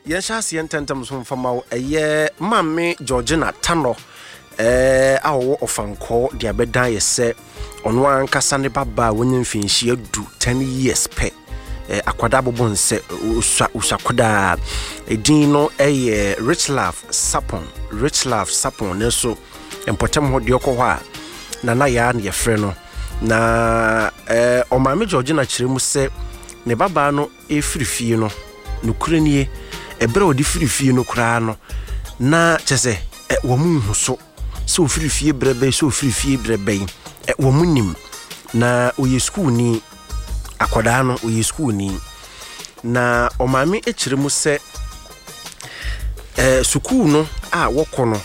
Yeshas yententem so mfama eye mamme Georgina Tano awo ofanko dia bedan yese ono ankasa ne baba wonye mfinhie du 10 years pe akwada bobonse usakoda edin no Rich Love Sapon ne so empotem ho de okọ a na ya na yefre no na o mamme Georgina kiremu se ne baba no efirifie no nukurenie ebere odi firifie no kura no na chese wo munhu so firifie brebe so firifie brebe wo munim na oye school ni akoda no oye school ni na o maame ekiremu se school no a woko no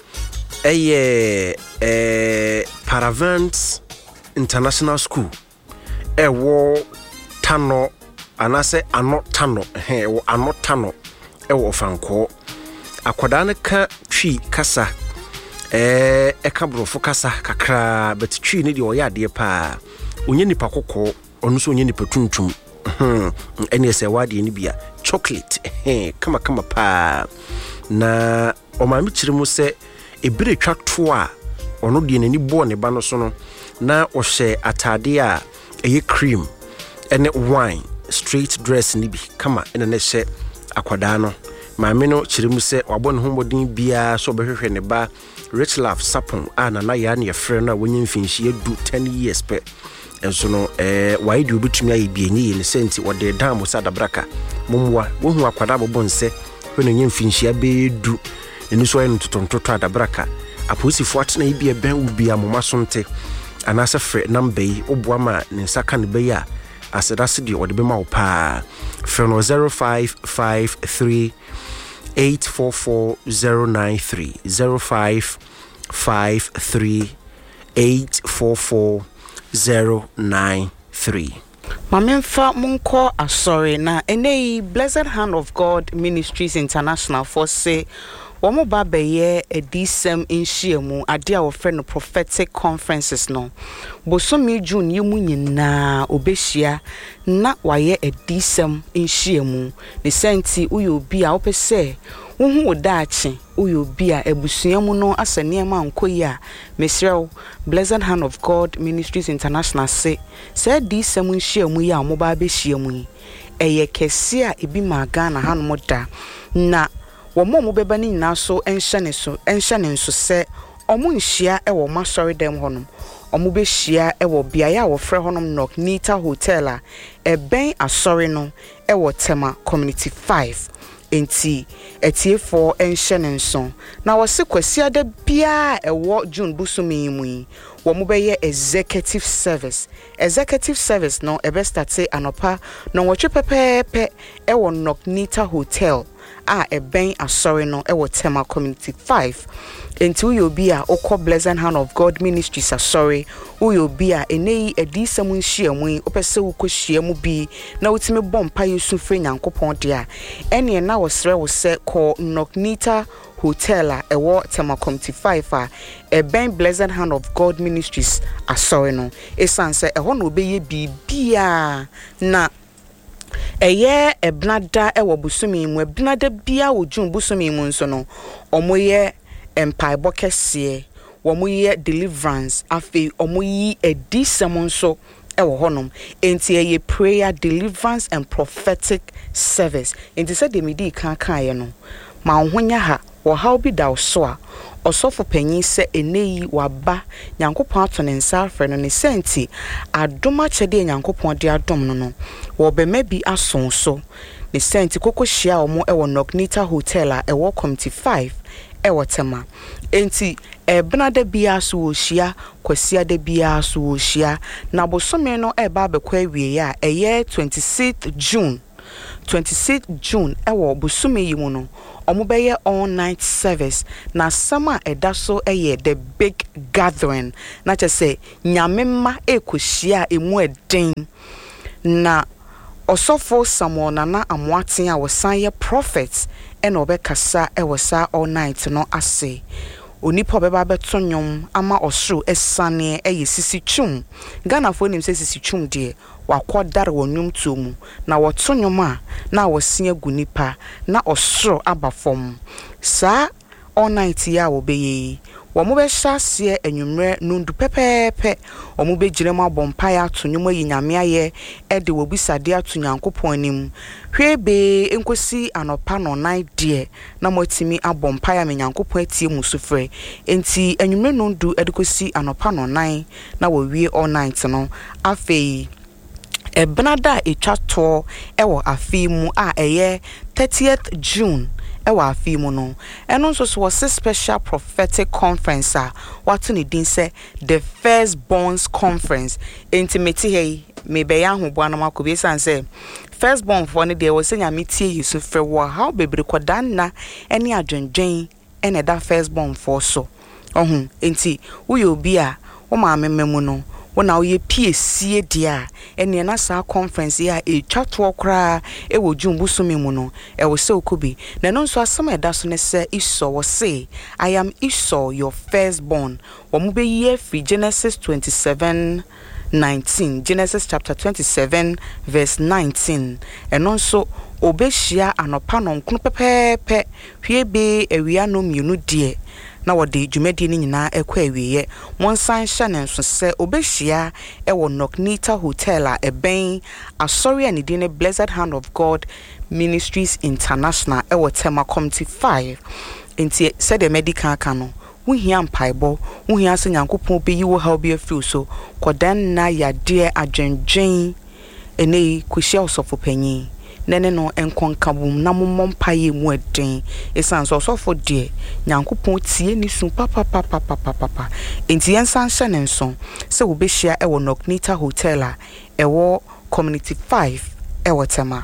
Paravent International School wo Tano anase anotano wo anotano wo franco akoda ne ka twi kasa eka brofo kasa kakra but twi ne de oyade pa onye nipa kokko onu so onye nipa tuntum ene ese wade ne bia chocolate kama pa na o ma mi kiremu se ebire twa to a ono de nani bo ne ba no so no na o hye atade a eye cream ene wine straight dress ni bi kama ene ne hye akwada no maame no kiremu se wabɔ ne homodin bia so behwehwe ne ba Rich Love Sapon na ya ne yefre no wonye mfinhie du 10 years pe enso no wai de obetumi ayi bienyi ne senti wode dan mo sa dabraka momwa wohu akwada bobonse hwe no mfinhie be du eni so ayi ntotontoto adabraka aposifo atena yi bia ben ubia moma sonte anase fre number yi oboa ma ne saka ne be ya asedase de wode be ma wo pa fre no 0553 844093 0553 844093 Mamemfa munko asori na enei Blessed Hand of God Ministries International for say Womo babeye edisem inshiemu ade a wofre no prophetic conferences no bosomi June yimu nyina obehia na waye edisem inshiemu ne senti uyobi a opese wohu odaache uyobi a ebusuamu no asane ma nkoyi a mesrew Blessed Hand of God Ministries International say edisem inshiemu ya mo ba behia eye kese a ebi ma Ghana hanom da na womo beba ni nyina so enhye ne so se omo nhia e wo masori dem honom omo be hia e wo biaya wo frɛ honom Knock Nita Hotel a ben asori no e wo Tema Community 5 enti etiefo enhye ne nso na wo se kwasia da bia e wo June busumi mu womo be ye executive service no e be start anopa no wo twepepepe e wo Knock Nita Hotel ben asori no e wo Tema Community 5 enti uyobi a okọ Blessed Hand of God Ministries asori uyobi a enei edisem nhyiamu opese ukọhyiamu bi na wotime bompa yesu fre nyankopon de a ene na wosre wo se ko Knock Nita Hotel a ewo Tema Community 5 a ben Blessed Hand of God Ministries asori no esanse eho na obeye bibia na eye ebnada ewo busumi mu ebnada bia wo June busumi mu nso no omoye empaibo kese womoye deliverance afi omoyi edisem nso ewo honom enti eye prayer deliverance and prophetic service enti se de medi kan ye no ma honya ha wo how bi da so a osofo panyin se eneyi waba nyankopon atone nsa afre no ne senti adoma chede nyankopon de adom no wo be mabi ason so ne senti kokohia omo ewo Knock Nita Hotel a ewo Community 5 ewo Tema enti ebnada bia so wo hia kwasia da bia so wo hia na bosome no eba bekwa wie ya eye 26th June ewo bosome yi mu no omobeye all night service na sama edaso eye the big gathering na chese nyamemma ekohia emu eden na osofo Samuel Nana Amoaten a wosan prophets ena obekasa ewosa all night no ase onipa beba beto nyom ama osoro esane eye sisi chum Ghana fo nim se sisi chum de wakodare wonum tumu na woto nyoma na wosia gunipa na osoro abafom sa all night ya obeye womo be hyase enwumre nundu pepepe womo be girema abompa ya to nyoma yinyame aye e de wobisade ato nyankopon anim hwebe enkosi anopa no night de na motimi abompa ya menyankopon atie musufre enti enwumre nundu edekosi anopa no nine na wowie all night no afei Benada etwato ewo afimu a eye 30th June ewo afimu no eno nso so was a special prophetic conference a watu ne din se the First Bonds Conference intimate hey me be ya ho boa na makobi sanse First Born for ne de wo se nyame tie Yesu frɛ wo how bebre koda na ene adwendwen ene da First Born for so ohun enti wo ye obi a wo ma mememu no wona wo ye piesie dia ene na sa conference ya etwato kra e wo jumbusume mu no e wo se okobi na no nso asem eda so ne se Esau wo say I am Esau your firstborn wo mu be ye free Genesis 27:19 Genesis chapter 27 verse 19 eno nso obehia anopa no nkunu pepepe hwebe ewia no mienu die na wode dwumadi ni nyina ekwa awiye monsan hye ne nso se obehia ewo Nocnita Hotel a eben asori ani di ne Blessed Hand of God Ministries International ewo Tema Committee 5 enti se de medical kano wuhia mpaibo wuhia se nyankopon be yiwo ha obi afi so kodan na yade adwendwen ene kwhia osofo panyin nene no enkonkabum na mompaye mu eden esanso osofo de nyankopon tie ni su papa enti yensan hye ne nso se wo behia ewo Nocnita Hotel a ewo Community 5 ewo Tema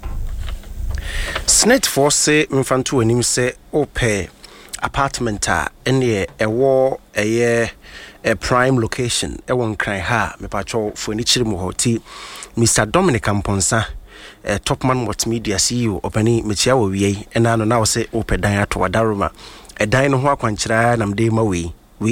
Snit force mfanto anim se ope apartment a ene ewo eye a prime location ewo nkran ha mepacho fo ni chiri mu hoti Mr. Dominic Amponsa Topman Multimedia CEO opani mechia wo wie ena no na wo se opedan ato wadaroma edan no ho akwankyira na mde ma we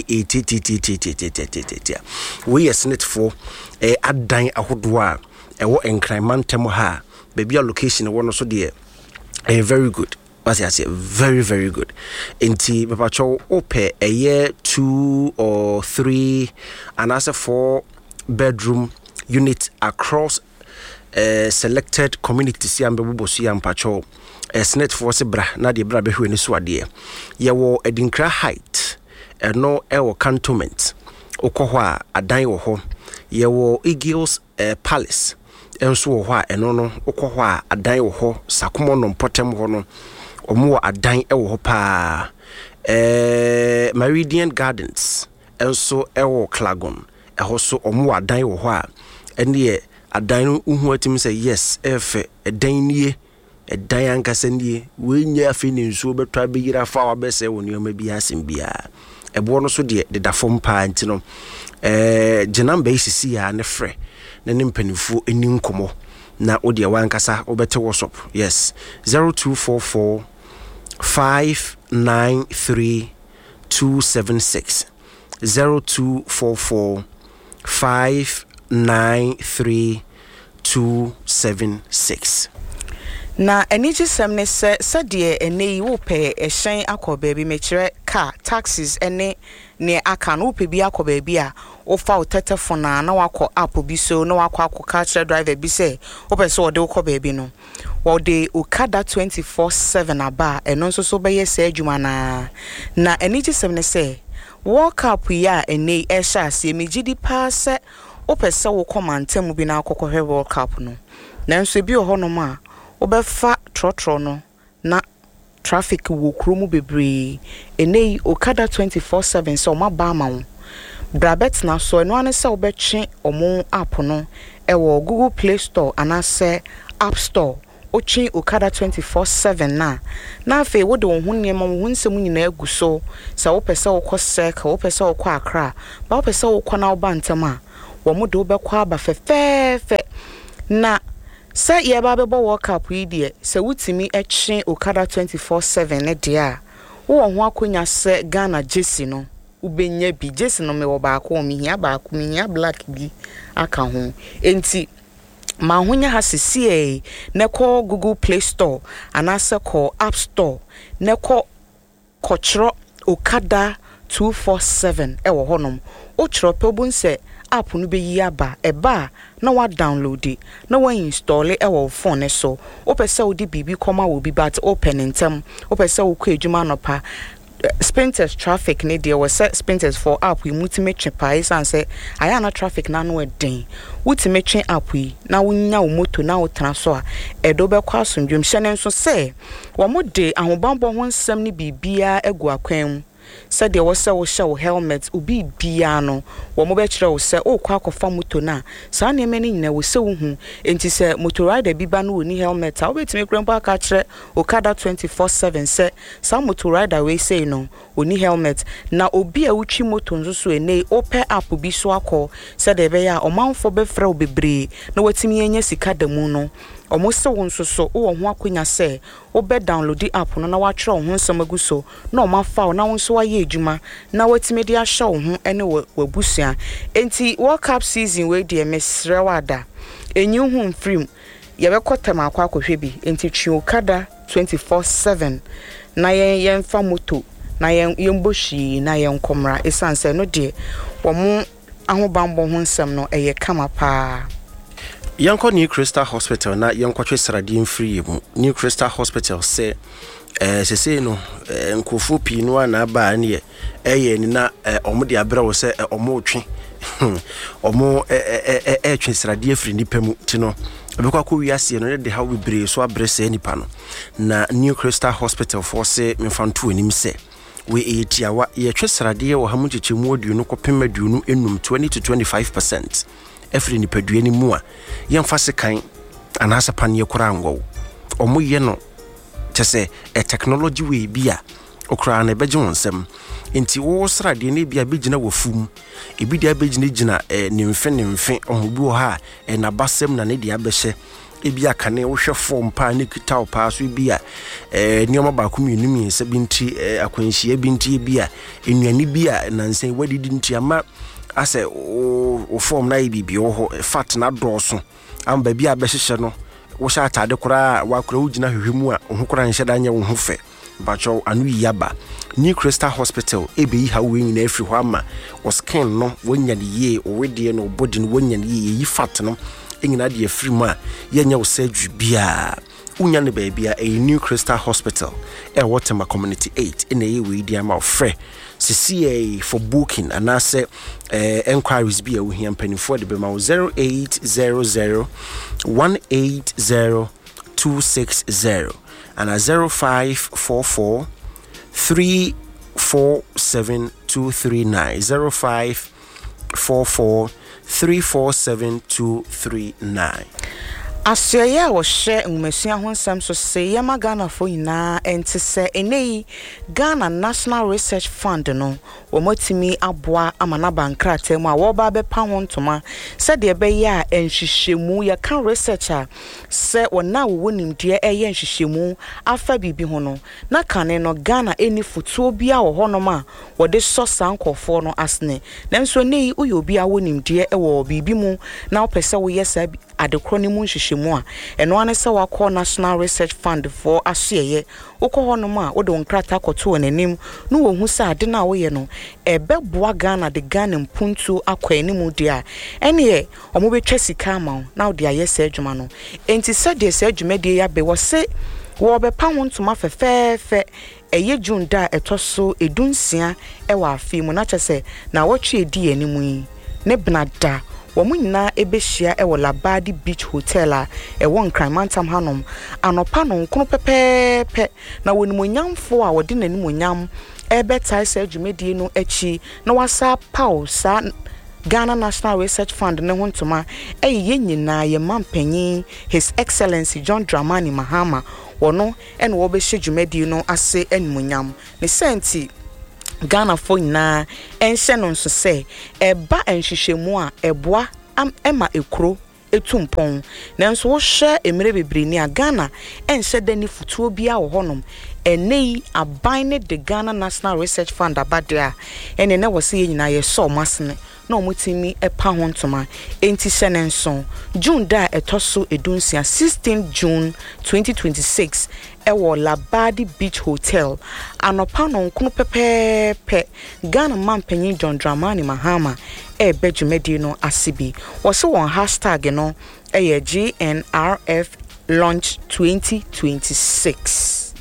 we Snit for adan ahodo a ewo nkran mantem ha baby location wo no so de very good. What's I say? Very, very good. Inti Papacho ope a year 2 or 3 and as a 4 bedroom unit across selected communities yambe bubosu yampacho Snit force bra na de bra behwe ni so ade ye wo Edinkra Height no ewo cantonment okoho a adan wo ho ye wo Eagles Palace enso wo ho a eno no okoho a adan wo ho Sakomo no Potem ho no omo adan ewo ho pa Meridian Gardens enso ewo Klagon eho so omo adan wo ho a ene adan uhu atim say yes efe edan nie edan ankasa nie we nya afi ne nsuo betwa beyira fa wa bese woni o ma bi asem bia ebo no so de dafom pa nti no genam basis ya ne frɛ na ne mpanifo eni nkomo na odi wankasa obete WhatsApp yes 0244 593 276 0244 593 276 na eniji semne se de enei wo pe ehyen akoba bi mekire car taxes ene ne aka no pe bi akoba bi a wo fa wo tetefona na wakọ app bi so na wakọ akoka kire driver bi se wo pe so wo de akoba bi no wo de Okada 24/7 aba eno nso so be se adwuma na eniji semne se walk up ya enei ehya ase megidi pa se wo pe se wo komantem bi na akokọhwe walk up no na nso bi ohono ma obefa trotro no na traffic wo kromu bebre enei Okada 24/7 so ma ba ma wo brabet na so eno ane se obetwe omo app no ewo Google Play Store anase App Store ochi Okada 24/7 na afi wo de wo ho niam wo nsem nyina agu so se wo pese wo kɔ sek wo pese wo kɔ Accra ba wo pese wo kɔ na wo ba ntem a wo mo de wo bɛkɔ aba fefefe na sa ye ba bebo walk up yi de se wutimi etwe Okada 24/7 ne de a wo ho akonya se Ghana Jesse no ubenya bi Jesse no me wo ba ko mi hia ba ko mi hia black bi aka ho enti ma hunya ha sisi ne call Google Play Store anasa call App Store ne call kochro Okada 247 ewo honom o chro pe obun se app no be yi aba eba na wa download it na wa install it ewo phone so o pese o di bibi koma wo bi but open ntem o pese o kɔ adwuma no pa Sprinters traffic ne dear was set Sprinters for app we multimate chepa and say ayana traffic na no den ultimate app we na wonya wo moto na wo transfer edo be kwa asomdwem hye ne nso say wo mo de ahobambo ho nsɛm ne bibia egu akwan said there was a show helmet ubi biano wo mo be kire wo se o kwa akofa moto na sa na eme ni nyina wo se wo hu enti se motor rider bi ba no ni helmet a wo betime krempa ka kire Okada 24/7 se sa motor rider we say no oni helmet na obi a wutwi moto nso so ene ope app bi so akọ said e be ya omanfo be frɛ wo bebre na watimi enya sika da mu no omo se won so wo ho akonya se wo be download the app no na wa twere ho nsɛm agu so na o ma fa na won so wa ye adwuma na watimi de ahye wo ho ene wabusua enti World Cup season we de mesrɛ wada enyi hu mfrim ye be kotam akwa akohwe bi enti twi Okada 24/7 na yen fa moto na yen bohyi na yen komra esanse no de wo mo ahobambo ho nsɛm no eye kama pa Yanko New Crystal Hospital na yanko twe srade mfiri mu New Crystal Hospital se sese no nkofo pi no na ba ne ye ni na omo de abra wo se omo twe omo twe srade afiri nipa mu ti no ebekwa ko wiase no de ha we bre so abrese nipa no na New Crystal Hospital for se mfanto anim se we etiawa ye twe srade wo ha mu chechemu odu no kopem aduonu enum 20 to 25% efri ni padue ni mu a yemfa sekan anasa panie kura ngo omo ye no chese technology we bia okura na beje wonsem enti wo srade ne bia begina wafum ebi dia begina nimfe ohubu ha na basem na ne dia behye ebi aka ne wo hwe form pa ne kita pa so bia nioma ba ku minumi se binti akwanhia binti bia enuani bia nansen wadidi nti ama ase o form na bibi ho fat na doso amba bia behye no wo sha atade kura wa kura ugina hwehwemu a ho kura nhye da nya wo ho fe bacho anu yaba New Crystal Hospital ebe ha we nyina afri ho ama o skin no wonya de ye o wedie no body no wonya de ye yi fat no enyina de afri mu a yenya wo surgery bia unya ne ba bia a New Crystal Hospital Waterma Community 8 ina ye we di ama ofre CCA for booking and I say enquiries be a we here penifo de be ma 0800 180 and a 0544 347239 0544 347239. Asya wo hye umesua ho nsam so se yema Ghana fo nyina ente se enei Ghana National Research Fund no wo motimi aboa amana bankrata mu a wo ba be pa ho ntoma se de be ya enhyehyemu ya kan researcher se wona wo nimde eye enhyehyemu afa bibi ho no na kane no Ghana eni futuo bia wo ho no ma wo de so sankofo no asne nanso nei uyo bia wo nimde wo bibi mu na wo pese wo yesa adekro ni mu nhyehyemu a eno ane se wakọ National Research Fund for asye ukọ no ma wo de nkrata akoto onanim no wo hu sa ade na wo ye no ebeboa Ghana de Ghana mpuntu akọ animu de a ene omo betwa sika ma na wo de ayese adwuma no enti se de se adwuma de ya be wo se wo be pa ho ntoma fefefe eye June da etoso edunsia e wa afi mu na chese na wo twe edi animu yi ne bnada Womu nyina ebehia e wo Labadi Beach Hotel a e won Kramantam hanom anopa no nkono pepepe na wonimonyamfo a wode nanimonyam ebetai sa adwumedie no achi na wasa pau sa Ghana National Research Fund ne hontoma ye nyina ye mampanyin His Excellency John Dramani Mahama wono ene wo behye adwumedie no ase animonyam ne senti Ghana fo nyina enhye no nso se eba enhyehyemu a eboa ema ekro etumpon nanso wo hye emere bebre ni a Ghana enhye dani futuo bia wo honom enei aban ne de Ghana National Research Fund abade a ene ne wo se nyina ye so masne na omutimi epa ho ntoma enti senenso June da etoso edunsia 16 June 2026 ewo Labadi Beach Hotel anopa no nkunu pepepe Ghana mampanyin John Dramani Mahama bedwumadi no asibi wose won hashtag no GNRF launch 2026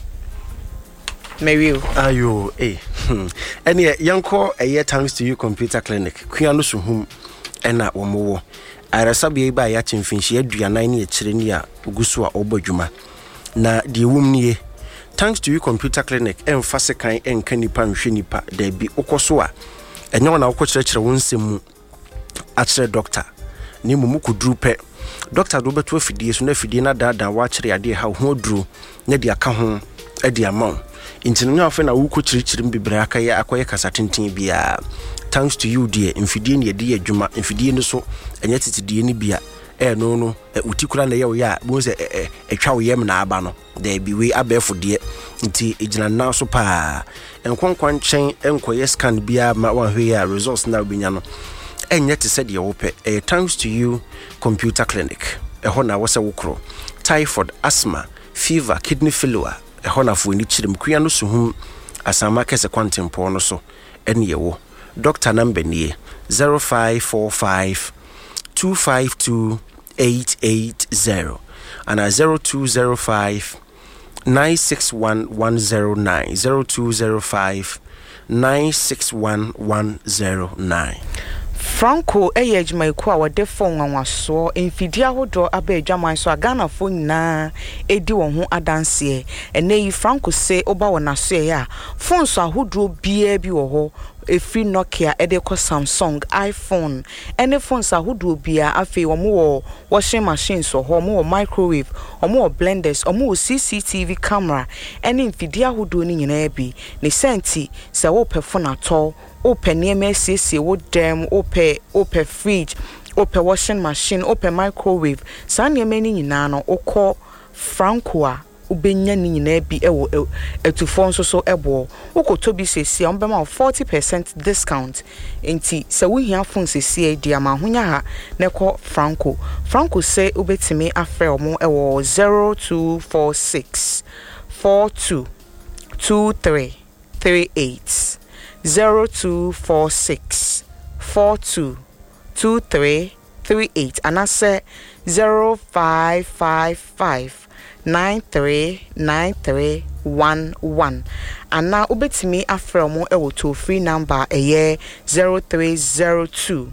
Mario ayo ene yanko thanks to you computer clinic kuano suhum ena womowo arasabe ba ya chimfinshi aduanan ne ekire ni a oguso a obadwuma na de wumnie thanks to you computer clinic emfase kan enka nipa nhwe nipa da bi okoso a enye wona okokyerekere wonsemu a kire doctor ni mumu kudru pe doctor do beto afidie so na afidie na dada wa kire ade ha ho duru na de aka ho ade amount intinu afa na wuko kyerekere mbibra aka ya akoye kasa tenten bia thanks to you dear infidie ne de adwuma infidie no so enye tetedie ni bia no utikura na ye ya bo se etwa wo yem na aba no da bi we abefo de nti ejina na so pa enkonkwan chen enkoye scan bia ma wa hwe ya results na obinya no enye te se de wo pe thanks to you computer clinic ho na wo se wokro typhoid asthma fever kidney failure ho na fo ni chirem kuya no suhum asama kese kwantempo no so ene ye wo doctor number ni 0545 252 880 and 0205 961 109 0205 961 109 Franco ejmaiku a wode phone wanwaso enfidia hodo aba adwaman so Ghana fo nyina edi won ho adanse eneyi Franco se oba wonaso ya phone so ahodo bia bi wo ho efri Nokia edeko Samsung iPhone ene phones ahodo bia afi wo washing machines so ho mo microwave mo blenders mo CCTV camera ene enfidia hodo ni nyina bi ne senti se wo pe phone atọ open MSC wo dem open fridge open washing machine open microwave san yemeni nyina no okọ Franco a ubenya ni nyina bi ewo etufo so ebo ukoto bi sesi ombema 40% discount enti se wo hia phone sesi dia ma honya ha neko Franco say ubetimi afre omo ewo 0246 42 2338 0246 42 2338 and I say 0555 939311 and now ubetimi afremo ewo to free number 0302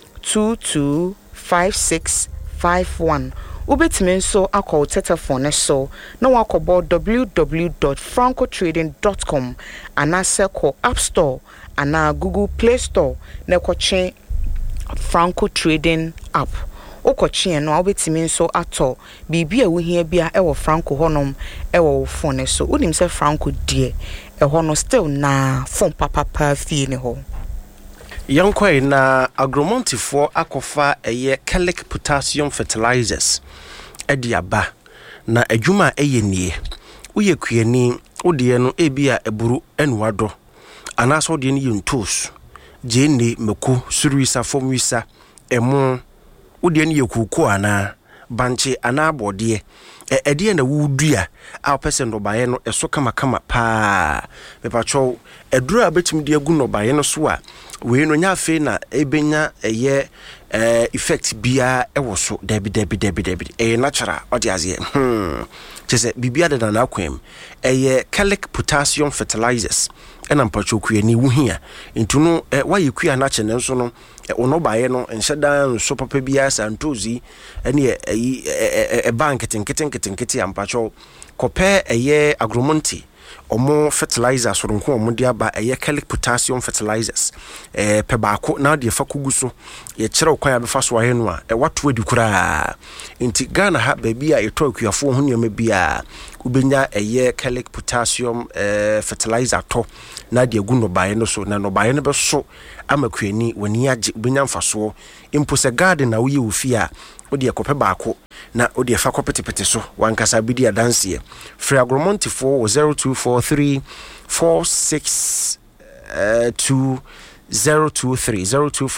225651 ubetimi nso akọ telephone so na wakobo www.francotrading.com anase ko App Store ana Google Play Store na koche Franco Trading app okoche no ubetimi nso ato bibia wo hia bia ewo Franco honom ewo phone so unim se Franco die hono still na phone papa fie ne ho Yankwa na agromontifo akofa Calic potassium fertilizers ediaba na adwuma nie uye kuani ode no ebia eburu enwado anaso de ne yentos jene meku suruisa fomwisa emo ode ne yekuko ana banche ana abode ede na wudua a person do baye no eso kama pa mepacho eduru abetim de agu no baye no so a we no nya fe na ebenya effect bia ewo so debi natural odiazie chese bibia de na akwem Calic potassium fertilizers ena mpacho kuani wuhia ntuno wayekua na chene nso no ono baye no enhyeda nso papa bia santozi ene bank tenkete ampacho kope agromonti omo fertilizers so nko omo dia ba Calic potassium fertilizers pe baako na de fa kuguso ye kire kwan abefa so ahe no a wato adi kura nti Ghana ha ba bia eto akuafo ho nyoma bia ubenya Calic potassium fertilizer to na de agu no bae no so na no bae no be so amakuani wani age ubenya mfaso impo se garden na wo ye ofia odi ekope baako na odi efa kopetepete so wankasa bidi adanse free agromonti for 0243 46 2023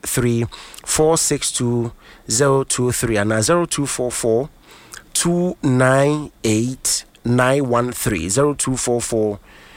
0244203 and 0244 298 913 0244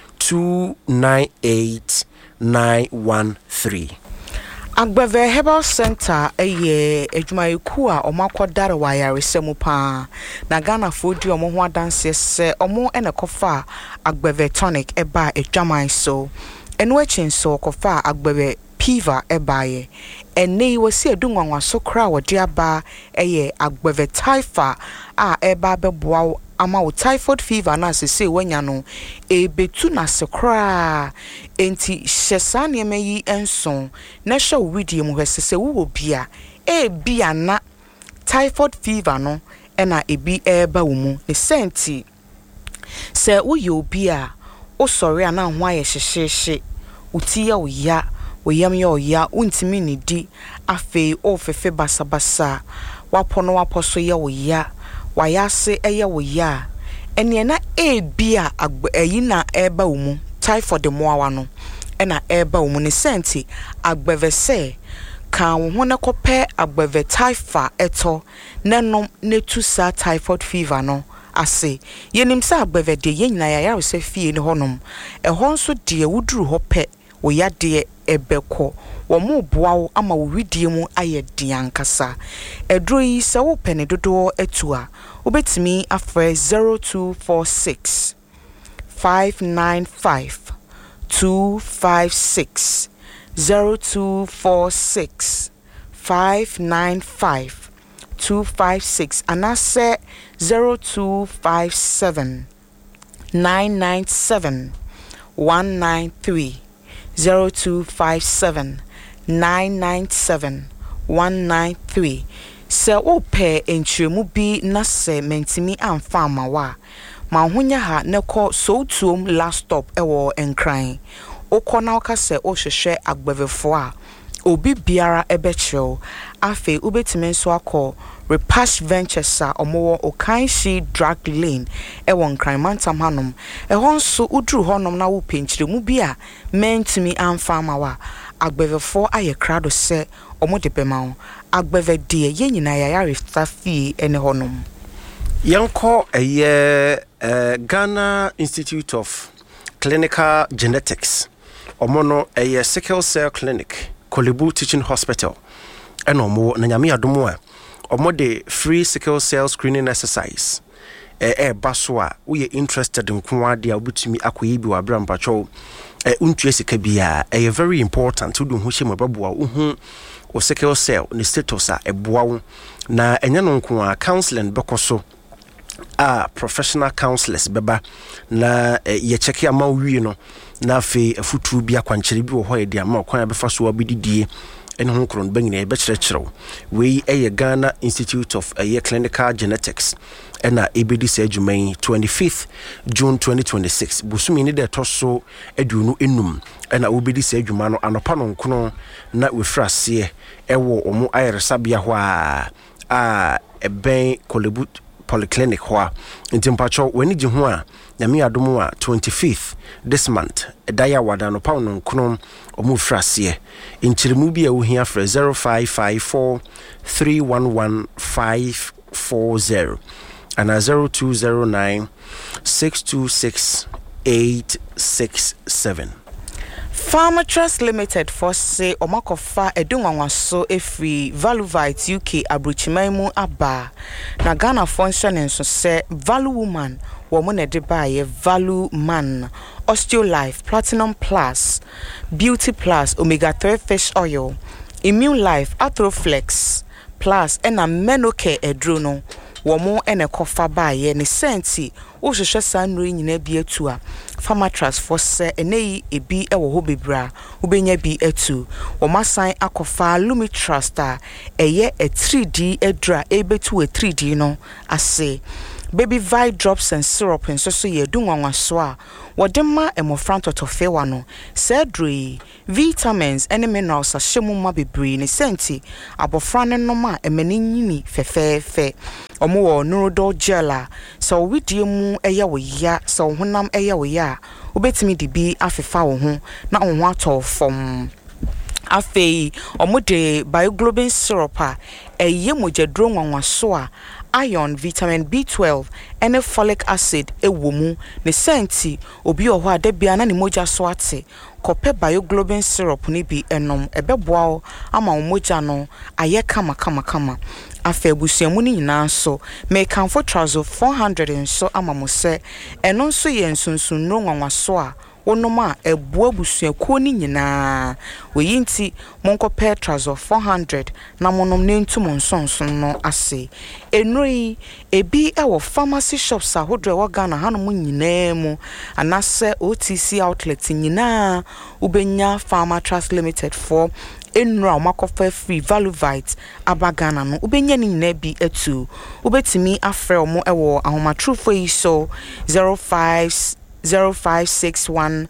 298 913. Agbeve Herbal Center eye edwumayeku a omakodare wayaresemu pa na Ghana fodi omo ho adanse se omo enekofa Agbeve tonic eba edwaman so eno achin so kofa Agbeve piva ebaye ene wasi edunwanwa so kra wode aba eye Agbeve taifa a eba beboa ama wo typhoid fever na sese wanya no ebetu na sekra enti hyesa ne meyi enson na hwe widie mu hwesese wo bia bia na typhoid fever no na ebi eba wo mu ne senti se wo ye obi a wo sori ana ho aye hyehye uti ya wo ya woyam ya oya untimi ne di afi ofefe basabasa wapono waposo ya wo ya wayase eye wo ya ene na bia ayina eba wo mu typhoid moawa no na eba wo mu ne senti Agbeve se kan wo ho ne kopɛ Agbeve typha eto nenom netu sa typhoid fever no ase yenim sa Agbeve de yenyina ya se fie ne honom ɛhɔ nso de wuduru ho pɛ wo ya de ebekɔ wo mu boawo ama wo widie mu aye diankasa edro yi se wo pene dodo etua obetimi afre 0246 595 256 0246 595 256 anase 0257 997 193 0257 997 193 se ope enchiremu bi na se mentimi amfa amawa ma honya ha ne ko so tuom last stop ewo enkran okona oka se o hwehwe Agbevefo a obi biara ebekyew afi ubetime nso akọ Repash Ventures a omowo Okanshi Drug Lane ewo nkran mantam hanom ehon so uduru honom na wo penchiremu bi a mentimi amfa amawa Agbevefo aye krado se omode bema Agbeve de yenyina yare stafie ene honom yanko Ghana Institute of Clinical Genetics omono sickle cell clinic Kolebu Teaching Hospital eno mo na nyame adomo a omode free sickle cell screening exercise baso a we interested in kwade a obutumi akoyi bi wa brampacho untu esika bia very important to do ho hye mababo a uhu o sickle cell ne status a eboa wo na enya no nko a counseling bekoso professional counselors beba na ye check ama wi no na fe afutu bi akwankyere bi wo hoye de ama kwan abefa so abididie ene ho kron banyina e be kyerɛkyerɛw we Ghana Institute of Clinical Genetics ena ebedi sa adwuman 25th June 2026 busumi ni de toso aduonu enum ena obedi sa adwuma no anopa no nkono na wefrase ewo omo ayeresabia ho a ben Kolebu Polyclinic ho ntimpacho wani gi ho a nyame adomo a 25th this month daya wada no pa no nkono omu frase inchirimu bi a wo hia fra 0554 311 540 and 0209 626 867. Pharma Trust Limited for say omakofa edunwanwaso efri Valuvite UK abruchimaimu aba na Ghana function nso se Value Woman woman e de baye Value Man Osteolife Platinum Plus Beauty Plus Omega 3 Fish Oil Immune Life Athroflex Plus ena Menocare edrono womo ene kofa baye ne senti wo hwehwe sanro nyina bi atu a Pharma Trust for se eneyi ebi ewo ho bebra ubenya bi atu wo masan akofa Lumi Trust a eye 3D edra ebetu 3D no ase Baby Vi drops and syrup and so ye dunwanwaso a wodema emofranto tofewa no sedri vitamins and minerals ashemu ma bebre ne senti abofra ne noma emani nyini fefefe omo Neurodol gel so widie mu eya wo ya so honam eya wo ya obetimi de bi afefa wo ho na wo ho atɔ fom afei omude bioglobin syrup a eye mojadro nwanwaso a iron, vitamin B12 and folic acid ewomu ne senti obi oho ade bia na ne moja so ate kope bioglobin syrup ni bi enom ebeboa ama moja no aye kama afa busuamu ni nyina so me kanfo trazo 400 nso ama mo se eno nso ye nsunsun no nwanwaso a wonoma ebua busuakuo ni nyina weyinti monko petrazo 400 na monom ne ntum nsonson no ase enroi ebi ewo pharmacy shops ahodre wa Ghana hanom nyina mu anase OTC outlet nyina ubenya Pharma Trust Limited for enra makofa free Valuvite abagana no ubenya ni nyina bi etu ubetimi afre omo ewo ahomatrufo yi so 0561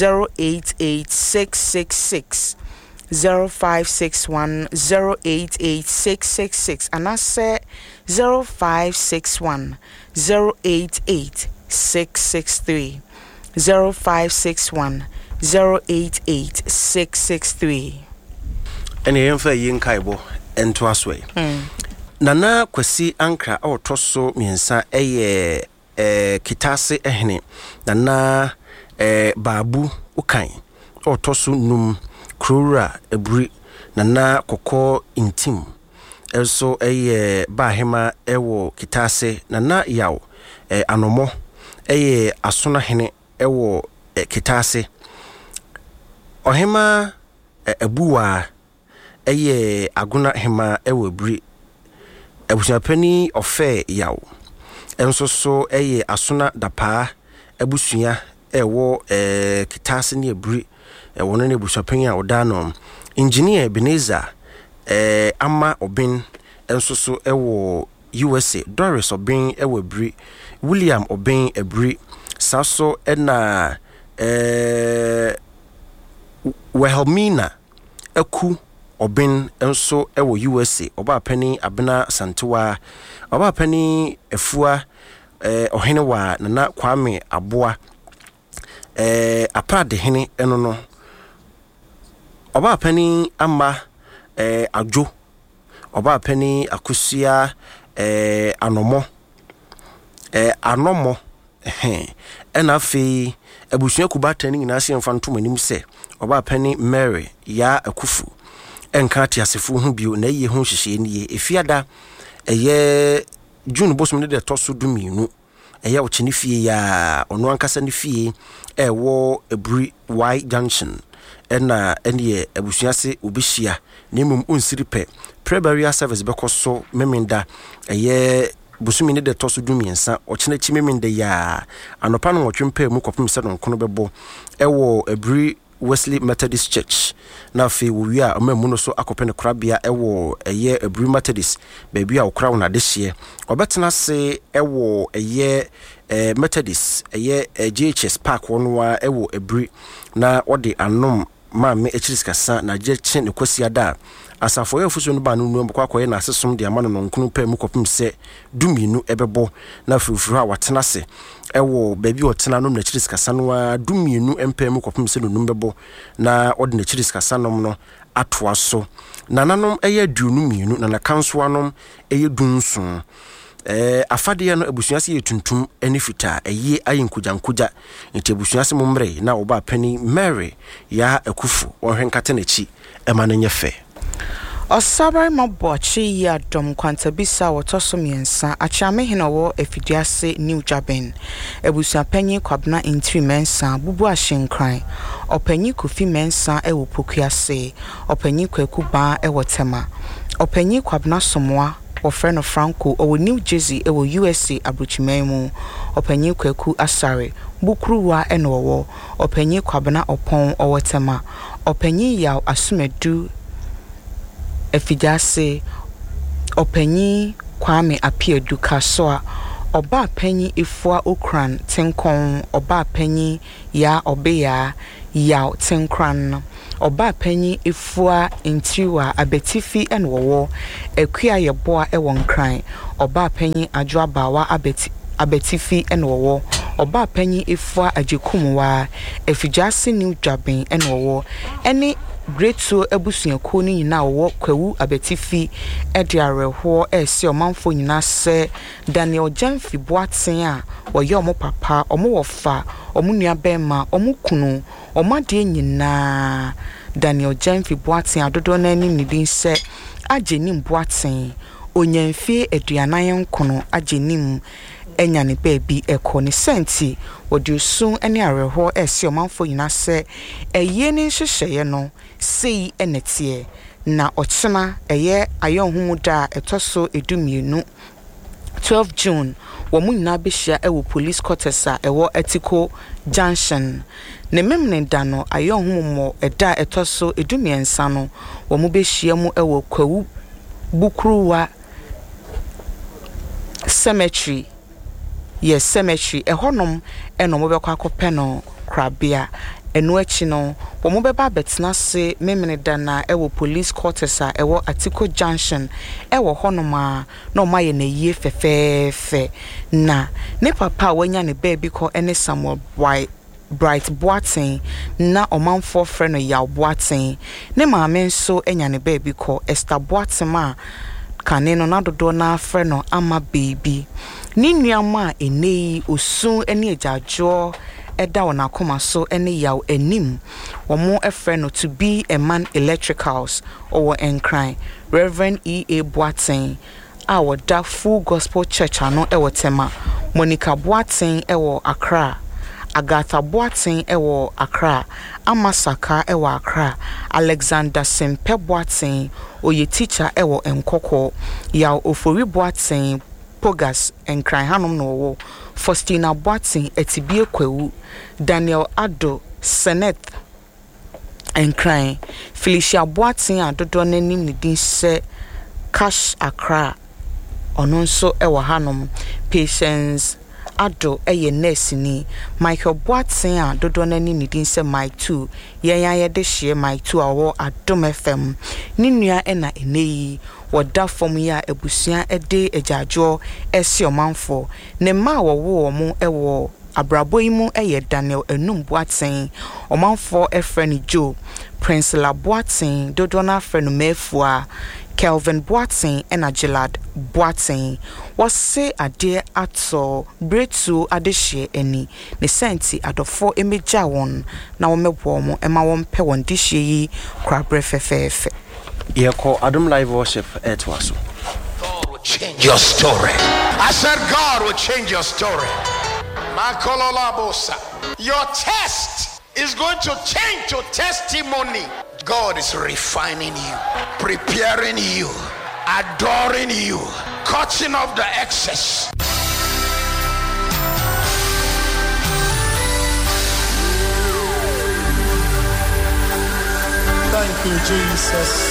088666 0561 088666 and I say 0561 088663 0561 088663 ene yemfa yinkaibo ento aswe nana kwasi ankra otoso miensa eye kitase ehne nana babu ukan otoso num krura ebri nana kokko intim also bahema ewo kitase nana yaw anomo asona hene ewo kitase ohema ebuwa aguna hema ewo ebri ebusuapani ofe yaw enso so asona dapa ebusua ewo kitase ne ebri wono ne busuapani a odano engineer Ebenezer ama obin enso so ewo USA Doris obin ewo ebri William obin ebri saso ena Wilhelmina aku obin enso ewo USA oba pani abena santewa oba pani efua ohene wa nana Kwame Aboa aprade hene eno no oba pani ama adwo oba pani akusia anomo ena fe abusua kubata ni nyina se mfantom anim se oba pani Mary ya akufu enka tiasefu hu bio na ye hu hyehye ni ye efiada June bosom ne de toso duminu wo chini fie ya ono ankasa ne fie wo ebri Y junction ene abusua se obihia na mum unsiripe prebaria service bekoso memenda busumi ne de toso dumiensa ochine chi memenda ya anopa no wotwempa mu kopem se no kono bebo wo ebri Wesley Methodist Church na fe wi a amamu no so akopene krabia wo ebri Methodist baby a okra wona de hye obetena se wo Methodist GHS Park wonwa wo ebri na ode anom ma me echiris kasa na je chen ne kwasia da asafo yefuso no ba no nu mbakwa na asesom de amano no nkunu pa mu kopem se duminu ebebo na furufuru a watena se wo baby otena no na echiris kasa no duminu empa mu kopem se no numbebo na ode na echiris kasa no atoa so nananom aduonu mienu na na kanso anom dunsun afade no abusuase yetuntum eni fita ayinkujankuja nti abusuase momre na oba pani Mary ya akufu ohwenkate nachi emanenye fe Osabai mabochi ya dom kwantabisa wotoso miensa achame hinawo efidiase New Jaben ebusia panyi kwabna intri mensa bubu ashenkran opanyi kofi mensa ewo pokuase opanyi kwaku ba ewo tema opanyi kwabna somwa ofreno Franco owo New Jersey ewo USA abruchimemu opanyi kwaku asare bukruwa enowo opanyi kwabna opon owo tema opanyi yaw asumedu efidase opanyi Kwame Apiedu kasoa oba panyi ifua okran tenkon oba panyi ya obeya ya tenkran oba panyi ifua intriwa abetifi enwowo ekua yeboa ewonkran oba panyi adwabawa abetifi enwowo oba panyi efua ajekumwa efijase new dwaben ene owo ene greato abusuakuo ni nyina owo kwawu abetifi ede areho ese omanfo nyina se Daniel Jamfi Boaten a woye omo papa omo wofa omo nua bema omo kunu omade nyina Daniel Jamfi Boaten adodo na ni nidin se ajenim Boaten onyamfie aduanan kono ajenim enyane baby eko ni senti wodiusun ene areho ese omanfo nyina se eye ni hyehyeye no sei enetie na ochena eye ayonhumuda etoso edumienu 12 June womu nyina behia ewo police quarters a ewo Etiko Junction ne memne da no ayonhumumo eda etoso edumiensa no womu behia mu ewo kwawu bukruwa cemetery cemetery ehonom eno mo bekwa akopeno krabia enu achi no wo mo beba betna se memene dana ewo police quarters a ewo Atiko Junction ewo honoma na omaye na yie fefefe na ne papa wanya ne baby ko ene Samuel Bright Boaten na omanfo frɛ no Yaw Boaten ne maame nso enya ne baby ko Esther Boaten ma kane no na dodo na frɛ no Ama Baby ni nuama enei osun ene ajajo eda wona koma so ene Yaw enim womo efrɛ no To Be a Man Electricals owo enkran Reverend E.A. Boaten a woda Full Gospel Church ano ewo Tema Monica Boaten ewo Accra Agatha Boaten ewo Accra Amasaka ewo Accra Alexander Sempe Boaten oye teacher ewo Enkoko Yaw Ofori Boaten Pogas enkran hanom no wo Faustina Boaten etibie kwawu Daniel Ado Seneth enkran Felicia Boaten adodo nanim ne din se Cash Accra ono nso ewo hanom Patience Ado eye nurse ni Michael Boaten a dodo nanim ne din se Mike 2 ye de hye Mike 2 awo Adom FM ni nua ena eneyi woda fom ya ebusua ede ejajo esi omanfo ne ma wo omo ewo abrabo imu eye Daniel Enum Boaten omanfo efreni Joe Prince La Boaten dodo na frenu mefua Kelvin Boaten ena Gillard Boaten wose ade ato bretu adehye eni ne senti adofo emeja won na wo mebo mo ema won pe won dehye yi krabre fefefe Yeko Adom Live Worship etwaso. God will change your story. I said God will change your story. Your test is going to change to testimony. God is refining you, preparing you, adoring you, cutting off the excess. Thank you, Jesus.